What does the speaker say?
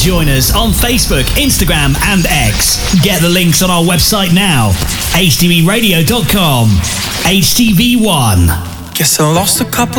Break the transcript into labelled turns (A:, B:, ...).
A: join us on Facebook, Instagram and X. Get the links on our website now, htbradio.com. HTV1.
B: Guess I lost a couple